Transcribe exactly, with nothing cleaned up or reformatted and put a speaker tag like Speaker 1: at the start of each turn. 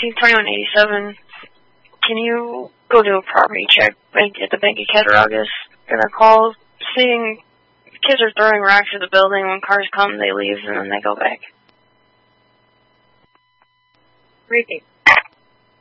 Speaker 1: nineteen twenty-one eighty-seven. Can you go do a property check bank at the Bank of Cattaraugus? Got a call seeing kids are throwing rocks at the building. When cars come, they leave, and then they go back.
Speaker 2: Repeat.